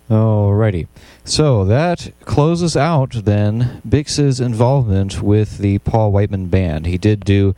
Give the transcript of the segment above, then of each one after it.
Alrighty. So that closes out then Bix's involvement with the Paul Whiteman Band. He did do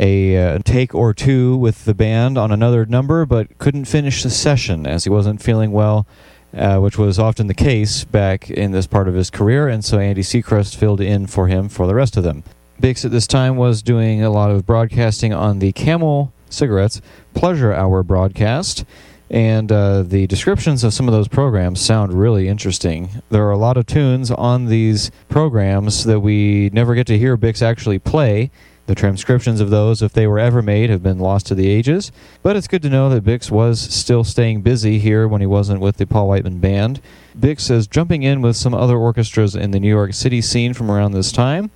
a take or two with the band on another number, but couldn't finish the session as he wasn't feeling well, which was often the case back in this part of his career, and so Andy Seacrest filled in for him for the rest of them. Bix at this time was doing a lot of broadcasting on the Camel Cigarettes Pleasure Hour broadcast, and the descriptions of some of those programs sound really interesting. There are a lot of tunes on these programs that we never get to hear Bix actually play. The transcriptions of those, if they were ever made, have been lost to the ages. But it's good to know that Bix was still staying busy here when he wasn't with the Paul Whiteman Band. Bix is jumping in with some other orchestras in the New York City scene from around this time.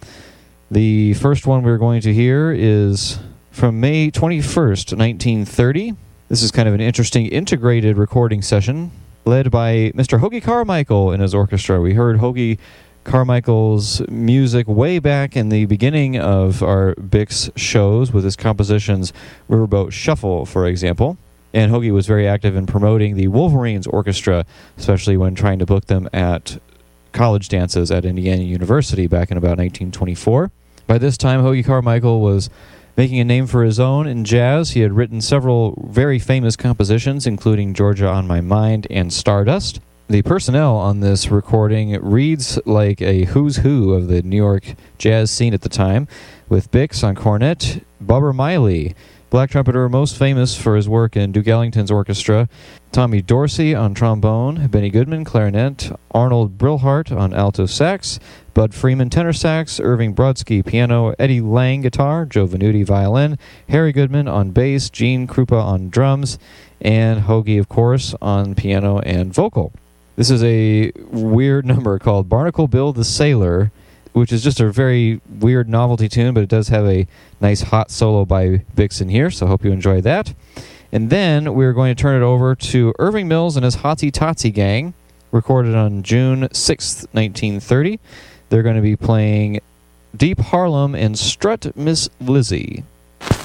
The first one we're going to hear is from May 21st, 1930. This is kind of an interesting integrated recording session led by Mr. Hoagy Carmichael and his orchestra. We heard Hoagy Carmichael's music way back in the beginning of our Bix shows with his compositions Riverboat Shuffle, for example. And Hoagy was very active in promoting the Wolverines Orchestra, especially when trying to book them at college dances at Indiana University back in about 1924. By this time, Hoagy Carmichael was making a name for his own in jazz. He had written several very famous compositions, including Georgia on My Mind and Stardust. The personnel on this recording reads like a who's who of the New York jazz scene at the time, with Bix on cornet, Bubber Miley, black trumpeter most famous for his work in Duke Ellington's orchestra, Tommy Dorsey on trombone, Benny Goodman clarinet, Arnold Brilhart on alto sax, Bud Freeman tenor sax, Irving Brodsky piano, Eddie Lang guitar, Joe Venuti violin, Harry Goodman on bass, Gene Krupa on drums, and Hoagy, of course, on piano and vocal. This is a weird number called Barnacle Bill the Sailor, which is just a very weird novelty tune, but it does have a nice hot solo by Bix in here, so I hope you enjoy that. And then we're going to turn it over to Irving Mills and his Hotsy Totsy Gang, recorded on June 6th, 1930. They're going to be playing Deep Harlem and Strut Miss Lizzie.